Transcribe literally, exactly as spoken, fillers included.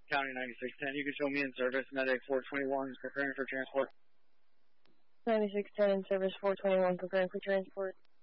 County ninety-six ten, you can show me in service, Medic four twenty-one, preparing for transport. ninety-six ten in service, four twenty-one, preparing for transport.